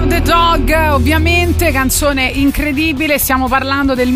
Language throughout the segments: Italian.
the Dog, ovviamente, canzone incredibile. Stiamo parlando del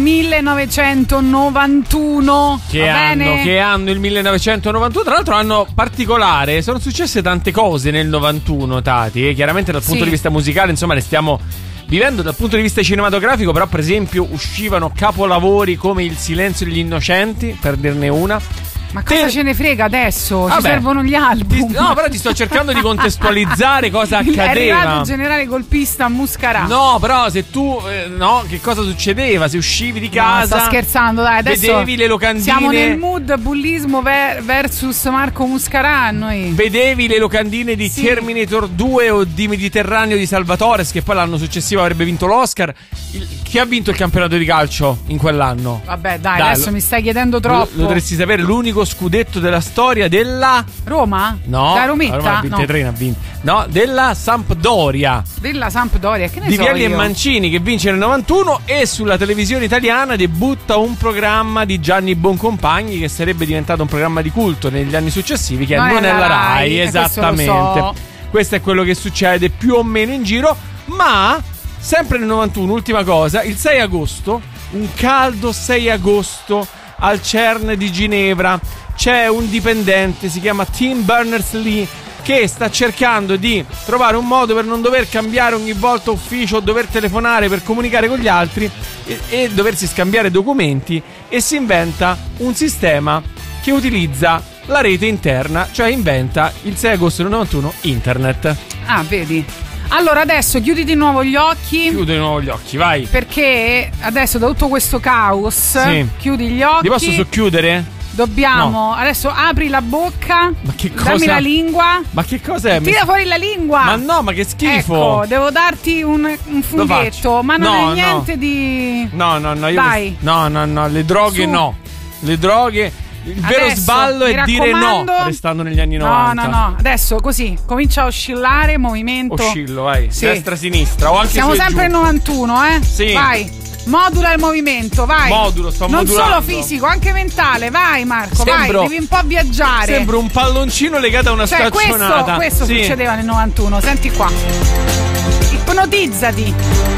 1991. Che anno il 1991? Tra l'altro anno particolare, sono successe tante cose nel 91, Tati, chiaramente dal punto di vista musicale, insomma, ne stiamo vivendo dal punto di vista cinematografico, però per esempio uscivano capolavori come Il silenzio degli innocenti, per dirne una. Ma cosa ce ne frega adesso? Ci servono gli album. No, però ti sto cercando di contestualizzare cosa accadeva. È arrivato il generale colpista a Muscarà. No, però se tu che cosa succedeva? Se uscivi di casa, sto scherzando, dai, adesso vedevi le locandine. Siamo nel mood bullismo versus Marco Muscarà, noi. Vedevi le locandine di Terminator 2 o di Mediterraneo di Salvatore, che poi l'anno successivo avrebbe vinto l'Oscar. Chi ha vinto il campionato di calcio in quell'anno? Vabbè, dai, adesso mi stai chiedendo troppo. Lo dovresti sapere, l'unico scudetto della storia della Roma? No, la Rometta? Roma ha vinto 3, no, della Sampdoria. Della Sampdoria, che ne di so Vialli io? e Mancini, che vince nel 91, e sulla televisione italiana debutta un programma di Gianni Boncompagni che sarebbe diventato un programma di culto negli anni successivi, che non è la Rai, esattamente. Questo è quello che succede più o meno in giro, ma sempre nel 91, ultima cosa, il 6 agosto, un caldo 6 agosto al CERN di Ginevra, c'è un dipendente, si chiama Tim Berners-Lee, che sta cercando di trovare un modo per non dover cambiare ogni volta ufficio, dover telefonare per comunicare con gli altri e doversi scambiare documenti, e si inventa un sistema che utilizza la rete interna, cioè inventa il 6 agosto del 91 internet. Ah, vedi? Allora adesso chiudi di nuovo gli occhi. Chiudo di nuovo gli occhi, vai. Perché adesso da tutto questo caos, chiudi gli occhi. Ti posso socchiudere? Dobbiamo, adesso apri la bocca. Ma che cosa? Dammi la lingua. Ma che cos'è? Tira fuori la lingua. Ma no, ma che schifo. Ecco, devo darti un funghetto. Ma non è niente di... No, io Dai. No, le droghe no. Le droghe... Il vero sballo è dire no, restando negli anni 90. No. Adesso così, comincia a oscillare, movimento. Oscillo, vai. Destra-sinistra o anche siamo sempre nel 91, Sì. Vai. Modula il movimento, vai. Sto non modulando. solo fisico, anche mentale, vai Marco, vai, devi un po' viaggiare. Sembra un palloncino legato a una staccionata. Questo succedeva nel 91, senti qua. Ipnotizzati.